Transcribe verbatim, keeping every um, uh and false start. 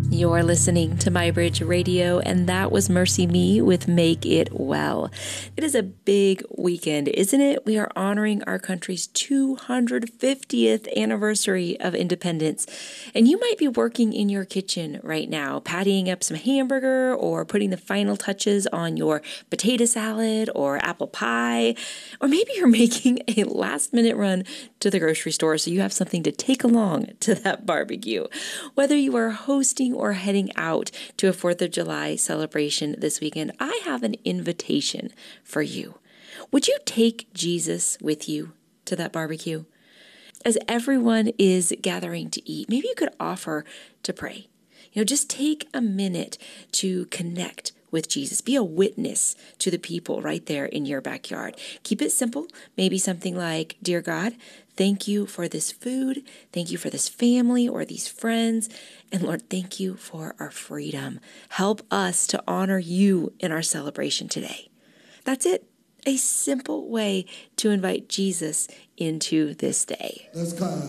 You're listening to MyBridge Radio, and that was Mercy Me with Make It Well. It is a big weekend, isn't it? We are honoring our country's two hundred fiftieth anniversary of independence. And you might be working in your kitchen right now, pattying up some hamburger or putting the final touches on your potato salad or apple pie. Or maybe you're making a last-minute run to the grocery store so you have something to take along to that barbecue. Whether you are hosting or heading out to a fourth of July celebration this weekend, I have an invitation for you. Would you take Jesus with you to that barbecue? As everyone is gathering to eat, maybe you could offer to pray. You know, just take a minute to connect with Jesus. Be a witness to the people right there in your backyard. Keep it simple. Maybe something like, "Dear God, thank you for this food. Thank you for this family or these friends. And Lord, thank you for our freedom. Help us to honor you in our celebration today." That's it. A simple way to invite Jesus into this day. Let's clap.